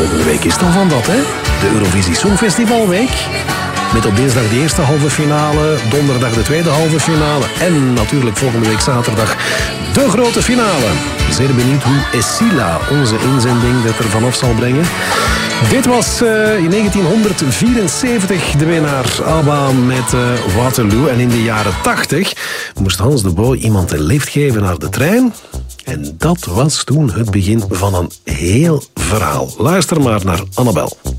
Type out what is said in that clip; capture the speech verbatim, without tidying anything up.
Volgende week is dan van dat, hè? De Eurovisie Songfestivalweek. Met op dinsdag de eerste halve finale, donderdag de tweede halve finale en natuurlijk volgende week zaterdag de grote finale. Zeer benieuwd hoe Essila onze inzending er vanaf zal brengen. Dit was uh, in negentienhonderdvierenzeventig de winnaar ABBA met uh, Waterloo. En in de jaren tachtig moest Hans de Boy iemand een lift geven naar de trein. En dat was toen het begin van een heel verhaal. Luister maar naar Annabel.